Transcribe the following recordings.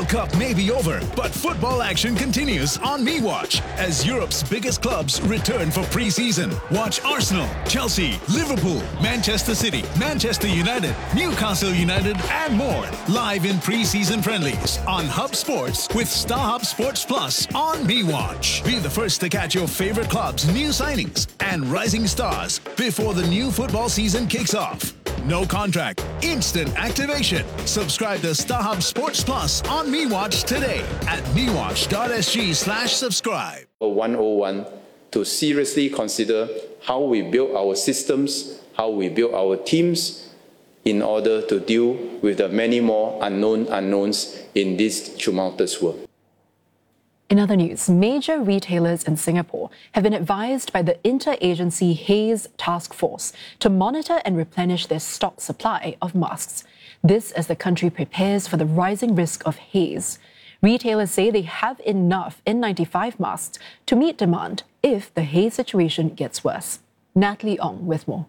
Cup may be over, but football action continues on MeWatch as Europe's biggest clubs return for pre-season. Watch Arsenal, Chelsea, Liverpool, Manchester City, Manchester United, Newcastle United, and more live in pre-season friendlies on Hub Sports with StarHub Sports Plus on MeWatch. Be the first to catch your favorite clubs' new signings and rising stars before the new football season kicks off. No contract, instant activation. Subscribe to StarHub Sports Plus on MeWatch today at mewatch.sg/subscribe. 101 to seriously consider how we build our systems, how we build our teams in order to deal with the many more unknowns in this tumultuous world. In other news, major retailers in Singapore have been advised by the Interagency Haze Task Force to monitor and replenish their stock supply of masks. This as the country prepares for the rising risk of haze. Retailers say they have enough N95 masks to meet demand if the haze situation gets worse. Natalie Ong with more.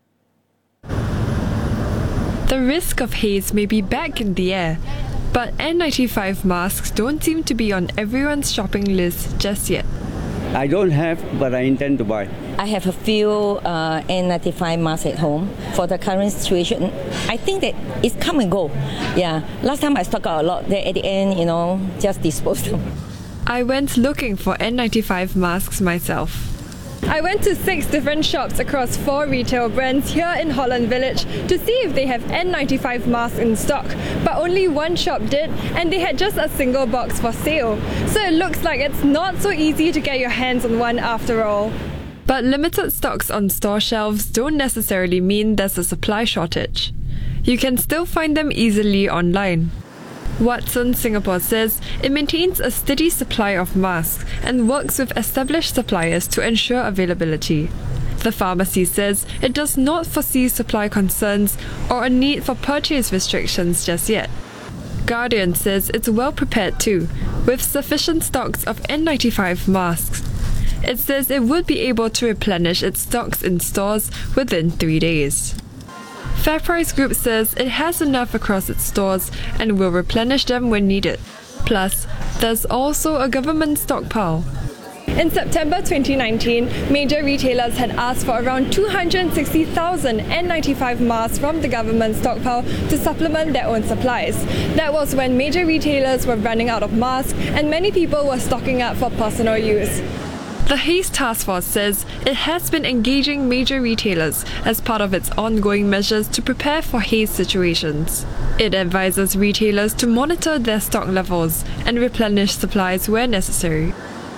The risk of haze may be back in the air, but N95 masks don't seem to be on everyone's shopping list just yet. I don't have, but I intend to buy. I have a few N95 masks at home. For the current situation, I think that it's come and go. Yeah, last time I stocked out a lot, then at the end, just disposed them. I went looking for N95 masks myself. I went to 6 different shops across 4 retail brands here in Holland Village to see if they have N95 masks in stock, but only one shop did, and they had just a single box for sale. So it looks like it's not so easy to get your hands on one after all. But limited stocks on store shelves don't necessarily mean there's a supply shortage. You can still find them easily online. Watson Singapore says it maintains a steady supply of masks and works with established suppliers to ensure availability. The pharmacy says it does not foresee supply concerns or a need for purchase restrictions just yet. Guardian says it's well prepared too, with sufficient stocks of N95 masks. It says it would be able to replenish its stocks in stores within 3 days. FairPrice Group says it has enough across its stores and will replenish them when needed. Plus, there's also a government stockpile. In September 2019, major retailers had asked for around 260,000 N95 masks from the government stockpile to supplement their own supplies. That was when major retailers were running out of masks and many people were stocking up for personal use. The Haze Task Force says it has been engaging major retailers as part of its ongoing measures to prepare for haze situations. It advises retailers to monitor their stock levels and replenish supplies where necessary.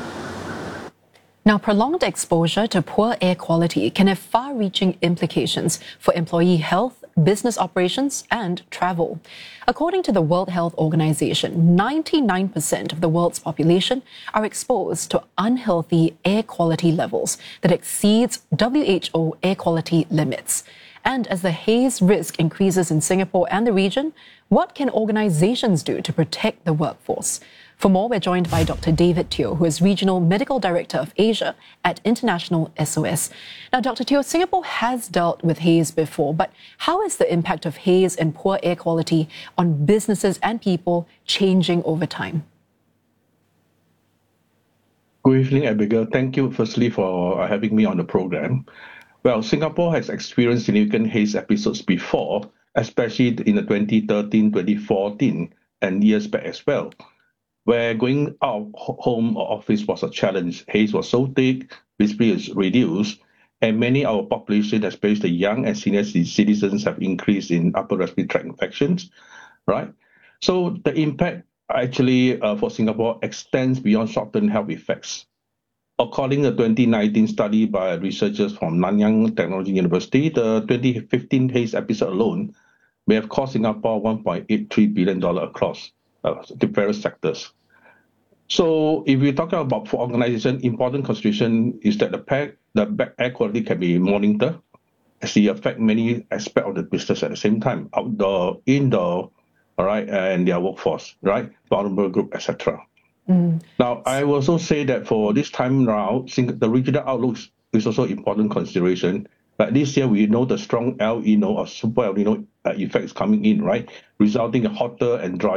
Now, prolonged exposure to poor air quality can have far-reaching implications for employee health, business operations, and travel. According to the World Health Organization, 99% of the world's population are exposed to unhealthy air quality levels that exceeds WHO air quality limits. And as the haze risk increases in Singapore and the region, what can organizations do to protect the workforce? For more, we're joined by Dr. David Teo, who is Regional Medical Director of Asia at International SOS. Now, Dr. Teo, Singapore has dealt with haze before, but how is the impact of haze and poor air quality on businesses and people changing over time? Good evening, Abigail. Thank you, firstly, for having me on the program. Well, Singapore has experienced significant haze episodes before, especially in the 2013, 2014, and years back as well, where going out of home or office was a challenge. Haze was so thick, visibility is reduced, and many of our population, especially the young and senior citizens, have increased in upper respiratory tract infections, right? So the impact actually for Singapore extends beyond short-term health effects. According to a 2019 study by researchers from Nanyang Technology University, the 2015 haze episode alone may have cost Singapore $1.83 billion across the various sectors. So if we're talking about for organization, important consideration is that the air quality can be monitored as it affect many aspects of the business at the same time, outdoor, indoor, all right, and their workforce, right, vulnerable group, etc. Now, I will also say that for this time around, the regional outlook is also important consideration. Like this year, we know the strong El Nino or Super El Nino effects coming in, right, resulting in hotter and drier